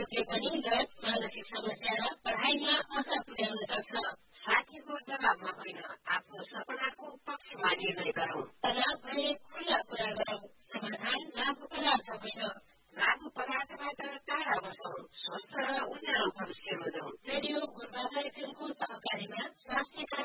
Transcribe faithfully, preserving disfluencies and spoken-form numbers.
यसले पनि गैर मानसिक समस्या र पढाइमा असर पुर्याउन सक्छ। साथीको दबावमा होइन, आफ्नो सपनाको पक्षमा निर्णय गरौँ। तनाव भए खुल्ला कुरा गरौँ। समाधान लागु पदार्थ होइन। लागु पदार्थबाट टाढा बसौँ। स्वस्थ र उज्यालो भविष्य रोजौँ। रेडियो गुरुबाबा एफएमको सहकारीमा स्वास्थ्य